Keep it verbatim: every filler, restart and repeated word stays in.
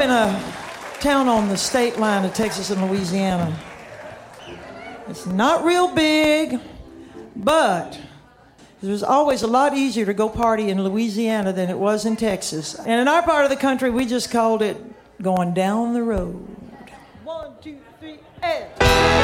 up in a town on the state line of Texas and Louisiana. It's not real big, but it was always a lot easier to go party in Louisiana than it was in Texas. And in our part of the country, we just called it going down the road. One, two, three, and...